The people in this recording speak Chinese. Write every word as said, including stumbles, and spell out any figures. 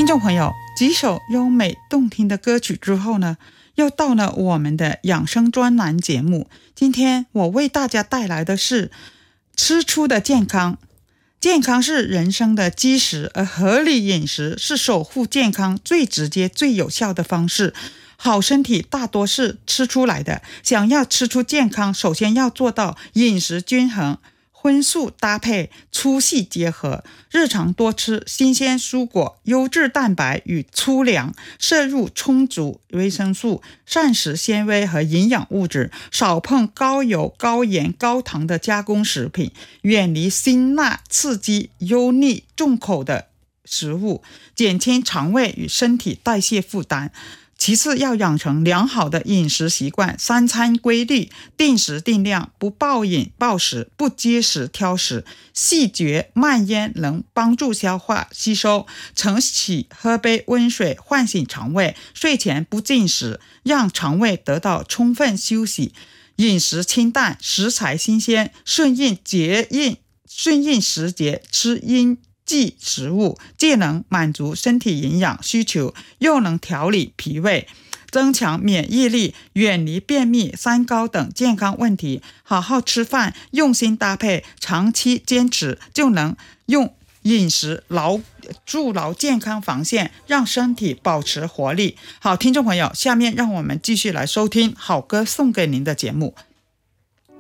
众朋友，几首优美动听的歌曲之后呢，又到了我们的养生专栏节目。今天我为大家带来的是吃出的健康。健康是人生的基石，而合理饮食是守护健康最直接最有效的方式。好身体大多是吃出来的，想要吃出健康，首先要做到饮食均衡，荤素搭配，粗细结合，日常多吃新鲜蔬果、优质蛋白与粗粮，摄入充足维生素、膳食纤维和营养物质，少碰高油、高盐、高糖的加工食品，远离辛辣、刺激、油腻、重口的食物，减轻肠胃与身体代谢负担。其次要养成良好的饮食习惯，三餐规律，定时定量，不暴饮暴食，不节食挑食，细嚼慢咽能帮助消化吸收。晨起喝杯温水唤醒肠胃，睡前不进食，让肠胃得到充分休息。饮食清淡，食材新鲜，顺应节应，顺应时节，吃应季食物，既能满足身体营养需求，又能调理脾胃，增强免疫力，远离便秘、三高等健康问题。好好吃饭，用心搭配，长期坚持，就能用饮食牢筑牢健康防线，让身体保持活力。好，听众朋友，下面让我们继续来收听好歌送给您的节目。